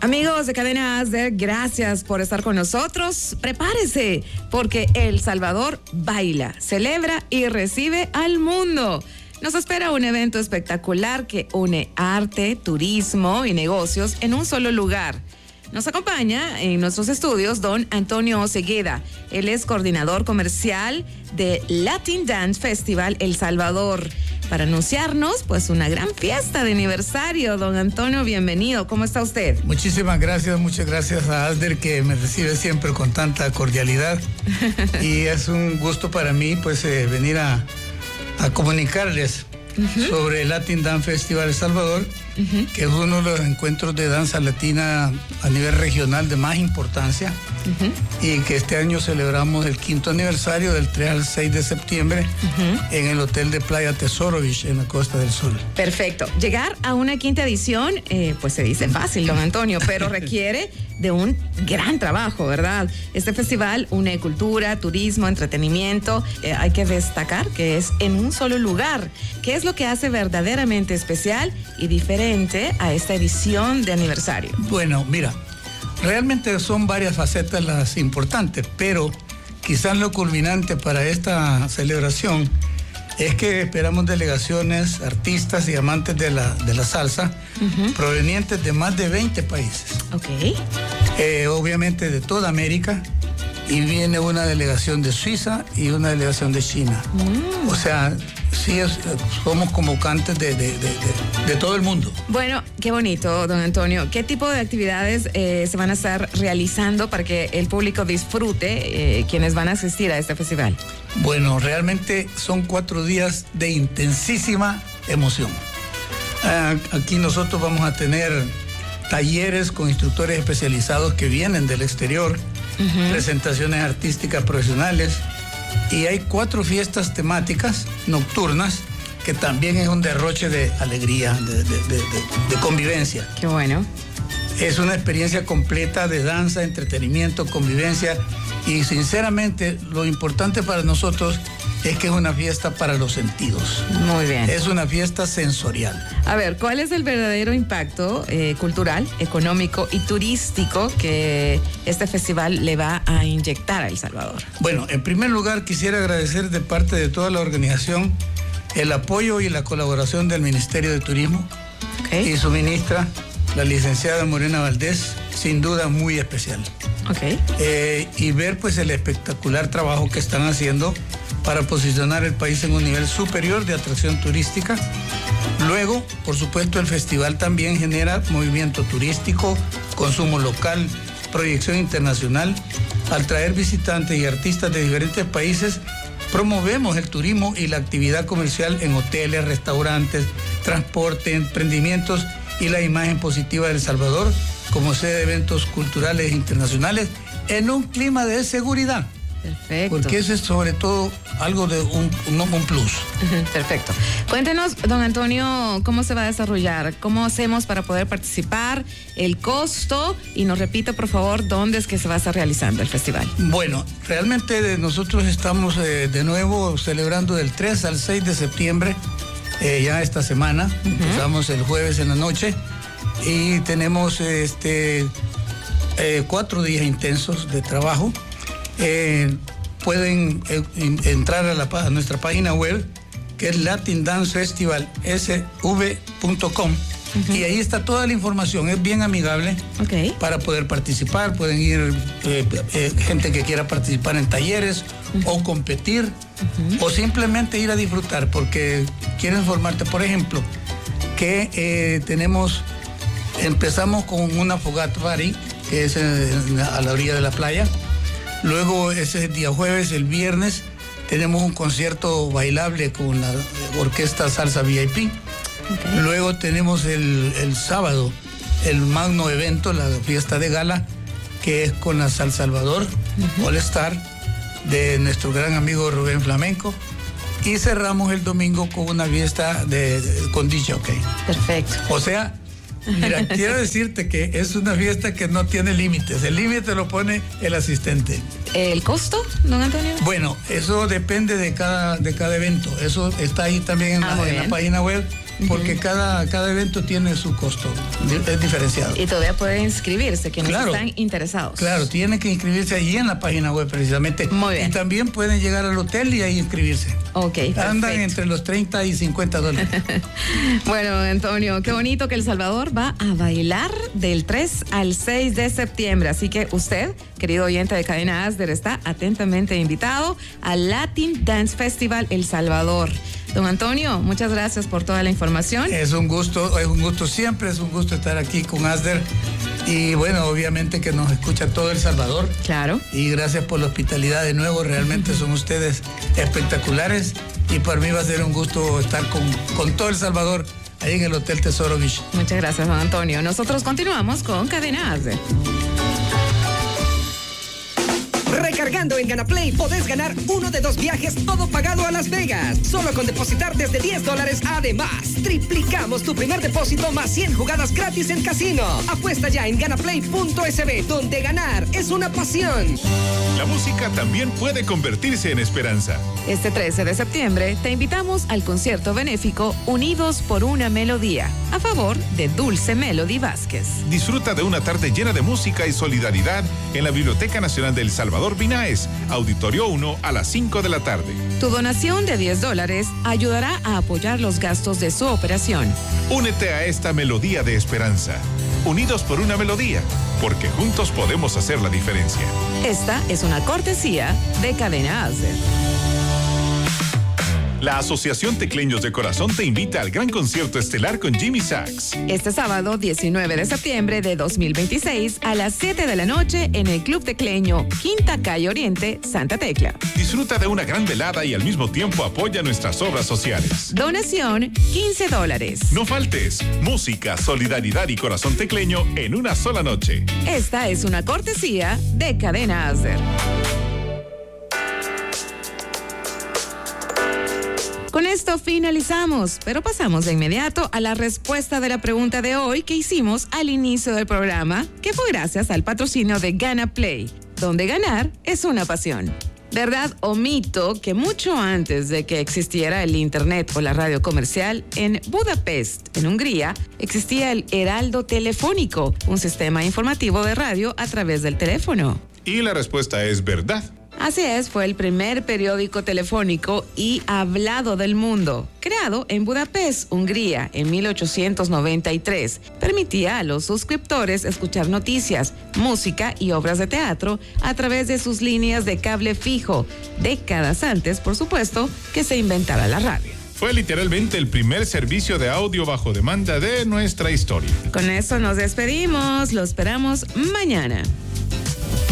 Amigos de Cadena ASDER, gracias por estar con nosotros. Prepárese, porque El Salvador baila, celebra y recibe al mundo. Nos espera un evento espectacular que une arte, turismo y negocios en un solo lugar. Nos acompaña en nuestros estudios don Antonio Osegueda. Él es coordinador comercial de Latin Dance Festival El Salvador. Para anunciarnos, pues, una gran fiesta de aniversario. Don Antonio, bienvenido. ¿Cómo está usted? Muchísimas gracias, muchas gracias a ASDER, que me recibe siempre con tanta cordialidad. Y es un gusto para mí, pues, venir a comunicarles sobre el Latin Dance Festival El Salvador, que es uno de los encuentros de danza latina a nivel regional de más importancia, y que este año celebramos el 5º aniversario del 3 al 6 de septiembre en el Hotel de Playa Tesoro Beach, en la Costa del Sol. Perfecto. Llegar a una 5ª edición, pues se dice fácil, don Antonio, pero requiere de un gran trabajo, ¿verdad? Este festival une cultura, turismo, entretenimiento. Hay que destacar que es en un solo lugar. ¿Qué es lo que hace verdaderamente especial y diferente a esta edición de aniversario? Bueno, mira, realmente son varias facetas las importantes, pero quizás lo culminante para esta celebración es que esperamos delegaciones, artistas y amantes de la salsa provenientes de más de 20 países. Ok. Obviamente de toda América, y viene una delegación de Suiza y una delegación de China. O sea, sí, somos convocantes de todo el mundo. Bueno, qué bonito, don Antonio. ¿Qué tipo de actividades se van a estar realizando para que el público disfrute, quienes van a asistir a este festival? Bueno, realmente son 4 días de intensísima emoción. Aquí nosotros vamos a tener talleres con instructores especializados que vienen del exterior, presentaciones artísticas profesionales, y hay 4 fiestas temáticas nocturnas que también es un derroche de alegría, de convivencia. Qué bueno. Es una experiencia completa de danza, entretenimiento, convivencia, y sinceramente lo importante para nosotros es que es una fiesta para los sentidos. Muy bien. Es una fiesta sensorial. A ver, ¿cuál es el verdadero impacto cultural, económico y turístico que este festival le va a inyectar a El Salvador? Bueno, en primer lugar quisiera agradecer de parte de toda la organización el apoyo y la colaboración del Ministerio de Turismo y su ministra, la licenciada Morena Valdés, sin duda muy especial. Y ver pues el espectacular trabajo que están haciendo para posicionar el país en un nivel superior de atracción turística. Luego, por supuesto, el festival también genera movimiento turístico, consumo local, proyección internacional. Al traer visitantes y artistas de diferentes países, promovemos el turismo y la actividad comercial en hoteles, restaurantes, transporte, emprendimientos y la imagen positiva de El Salvador como sede de eventos culturales internacionales en un clima de seguridad. Perfecto. Porque eso es sobre todo algo de un plus. Perfecto. Cuéntenos, don Antonio, cómo se va a desarrollar, cómo hacemos para poder participar, el costo, y nos repita, por favor, dónde es que se va a estar realizando el festival. Bueno, realmente nosotros estamos de nuevo celebrando del 3 al 6 de septiembre, ya esta semana. Empezamos el jueves en la noche y tenemos 4 días intensos de trabajo. Pueden entrar a nuestra página web, que es latindancefestivalsv.com, y ahí está toda la información. Es bien amigable para poder participar. Pueden ir gente que quiera participar en talleres o competir, o simplemente ir a disfrutar, porque quiero informarte, por ejemplo, que empezamos con una fogata party, que es a la orilla de la playa. Luego, ese es el día jueves. El viernes tenemos un concierto bailable con la orquesta Salsa VIP. Luego tenemos el sábado el magno evento, la fiesta de gala, que es con la Sal Salvador All Star de nuestro gran amigo Rubén Flamenco. Y cerramos el domingo con una fiesta con DJ OK. Perfecto. O sea, mira, quiero decirte que es una fiesta que no tiene límites. El límite lo pone el asistente. ¿El costo, don Antonio? Bueno, eso depende de cada evento. Eso está ahí también en la página web. porque cada evento tiene su costo, es diferenciado. Y todavía pueden inscribirse quienes están interesados. Claro, tienen que inscribirse allí en la página web precisamente. Muy bien. Y también pueden llegar al hotel y ahí inscribirse. Ok, Andan entre los $30 y $50. Bueno, Antonio, qué bonito que El Salvador va a bailar del 3 al 6 de septiembre. Así que usted, querido oyente de Cadena Asder, está atentamente invitado al Latin Dance Festival El Salvador. Don Antonio, muchas gracias por toda la información. Es un gusto siempre, es un gusto estar aquí con Asder. Y bueno, obviamente que nos escucha todo El Salvador. Claro. Y gracias por la hospitalidad de nuevo, realmente son ustedes espectaculares. Y para mí va a ser un gusto estar con todo El Salvador ahí en el Hotel Tesoro Beach. Muchas gracias, don Antonio. Nosotros continuamos con Cadena Asder. Recargando en GanaPlay podés ganar uno de 2 viajes todo pagado a Las Vegas. Solo con depositar desde $10. Además, triplicamos tu primer depósito más 100 jugadas gratis en casino. Apuesta ya en ganaplay.sb, donde ganar es una pasión. La música también puede convertirse en esperanza. Este 13 de septiembre te invitamos al concierto benéfico Unidos por una Melodía, a favor de Dulce Melody Vázquez. Disfruta de una tarde llena de música y solidaridad en la Biblioteca Nacional de El Salvador Binaes, Auditorio 1 a las 5 de la tarde. Tu donación de $10 ayudará a apoyar los gastos de su operación. Únete a esta melodía de esperanza. Unidos por una melodía, porque juntos podemos hacer la diferencia. Esta es una cortesía de Cadena Asder. La Asociación Tecleños de Corazón te invita al gran concierto estelar con Jimmy Sachs. Este sábado 19 de septiembre de 2026 a las 7 de la noche en el Club Tecleño, Quinta Calle Oriente, Santa Tecla. Disfruta de una gran velada y al mismo tiempo apoya nuestras obras sociales. Donación $15. No faltes. Música, solidaridad y corazón tecleño en una sola noche. Esta es una cortesía de Cadena Asder. Con esto finalizamos, pero pasamos de inmediato a la respuesta de la pregunta de hoy que hicimos al inicio del programa, que fue gracias al patrocinio de GanaPlay, donde ganar es una pasión. ¿Verdad o mito que mucho antes de que existiera el internet o la radio comercial, en Budapest, en Hungría, existía el Heraldo Telefónico, un sistema informativo de radio a través del teléfono? Y la respuesta es verdad. Así es, fue el primer periódico telefónico y hablado del mundo, creado en Budapest, Hungría, en 1893. Permitía a los suscriptores escuchar noticias, música y obras de teatro a través de sus líneas de cable fijo, décadas antes, por supuesto, que se inventara la radio. Fue literalmente el primer servicio de audio bajo demanda de nuestra historia. Con eso nos despedimos, lo esperamos mañana.